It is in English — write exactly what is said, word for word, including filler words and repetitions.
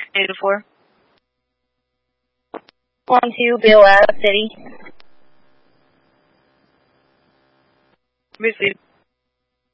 Two to four. One two, Bill Ave City. Received.